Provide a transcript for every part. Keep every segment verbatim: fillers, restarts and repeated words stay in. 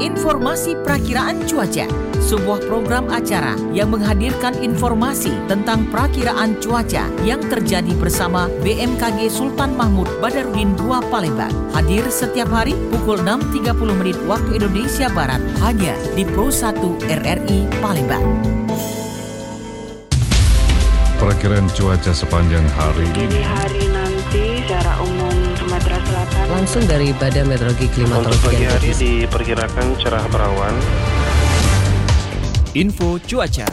Informasi Prakiraan Cuaca, sebuah program acara yang menghadirkan informasi tentang prakiraan cuaca yang terjadi bersama B M K G Sultan Mahmud Badarudin dua Palembang. Hadir setiap hari pukul enam tiga puluh menit waktu Indonesia Barat hanya di Pro satu R R I Palembang. Perakiraan cuaca sepanjang hari. Jadi hari nanti secara umum Sumatera Selatan langsung dari Badan Meteorologi Klimatologi. Untuk pagi hari diperkirakan cerah berawan. Info cuaca.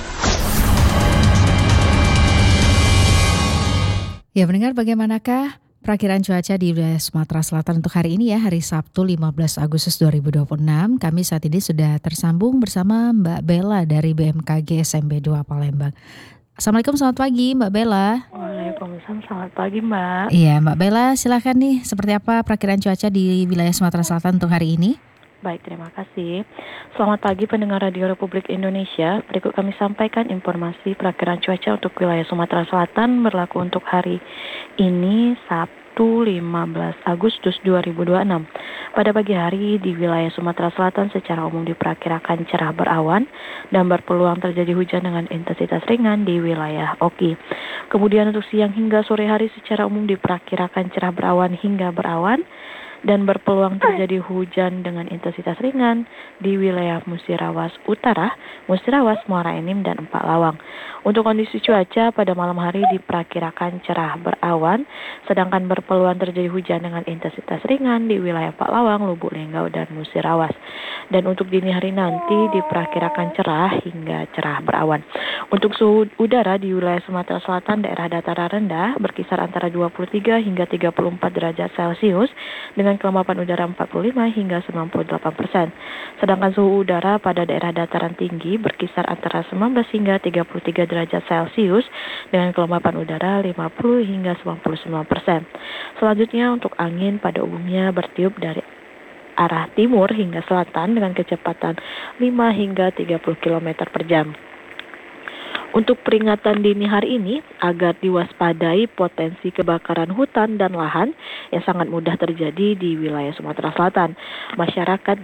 Ya, mendengar bagaimanakah perakiraan cuaca di wilayah Sumatera Selatan untuk hari ini ya, hari Sabtu lima belas Agustus dua ribu dua puluh enam. Kami saat ini sudah tersambung bersama Mbak Bella dari B M K G S M B dua Palembang. Assalamualaikum, selamat pagi Mbak Bella. Waalaikumsalam, selamat pagi Mbak. Iya Mbak Bella, silakan nih, seperti apa perakiraan cuaca di wilayah Sumatera Selatan untuk hari ini? Baik, terima kasih. Selamat pagi pendengar Radio Republik Indonesia. Berikut kami sampaikan informasi perakiraan cuaca untuk wilayah Sumatera Selatan berlaku untuk hari ini Sabtu lima belas Agustus dua ribu dua puluh enam. Pada pagi hari di wilayah Sumatera Selatan secara umum diperkirakan cerah berawan dan berpeluang terjadi hujan dengan intensitas ringan di wilayah Oki. Kemudian untuk siang hingga sore hari secara umum diperkirakan cerah berawan hingga berawan dan berpeluang terjadi hujan dengan intensitas ringan di wilayah Musirawas Utara, Musirawas, Muara Enim, dan Empak Lawang. Untuk kondisi cuaca pada malam hari diperkirakan cerah berawan, sedangkan berpeluang terjadi hujan dengan intensitas ringan di wilayah Empak Lawang, Lubuk Linggau, dan Musirawas. Dan untuk dini hari nanti diperkirakan cerah hingga cerah berawan. Untuk suhu udara di wilayah Sumatera Selatan, daerah dataran rendah berkisar antara dua puluh tiga hingga tiga puluh empat derajat Celcius dengan kelembapan udara empat puluh lima hingga sembilan puluh delapan persen. Sedangkan suhu udara pada daerah dataran tinggi berkisar antara sembilan belas hingga tiga puluh tiga derajat Celcius dengan kelembapan udara lima puluh hingga sembilan puluh sembilan persen. Selanjutnya untuk angin pada umumnya bertiup dari arah timur hingga selatan dengan kecepatan lima hingga tiga puluh kilometer per jam. Untuk peringatan dini hari ini, agar diwaspadai potensi kebakaran hutan dan lahan yang sangat mudah terjadi di wilayah Sumatera Selatan. Masyarakat